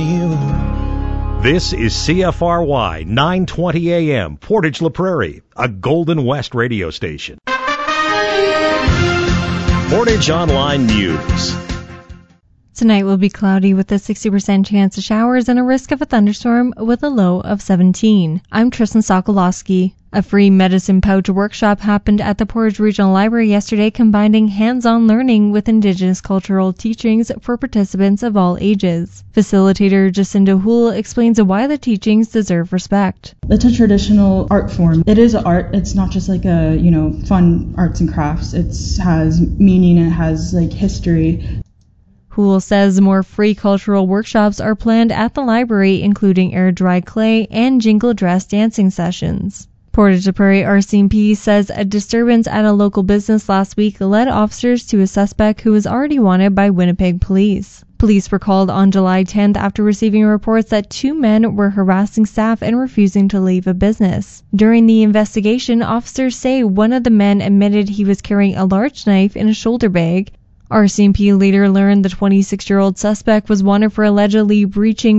you. This is CFRY 920 AM, Portage La Prairie, a Golden West radio station. Portage Online News. Tonight will be cloudy with a 60% chance of showers and a risk of a thunderstorm with a low of 17. I'm Tristan Sokolowski. A free medicine pouch workshop happened at the Portage Regional Library yesterday, combining hands-on learning with Indigenous cultural teachings for participants of all ages. Facilitator Jacinda Houle explains why the teachings deserve respect. It's a traditional art form. It is art. It's not just like a, fun arts and crafts. It has meaning and it has history. Houle says more free cultural workshops are planned at the library, including air-dried clay and jingle dress dancing sessions. Portage La Prairie RCMP says a disturbance at a local business last week led officers to a suspect who was already wanted by Winnipeg police. Police were called on July 10th after receiving reports that two men were harassing staff and refusing to leave a business. During the investigation, officers say one of the men admitted he was carrying a large knife in a shoulder bag. RCMP later learned the 26-year-old suspect was wanted for allegedly breaching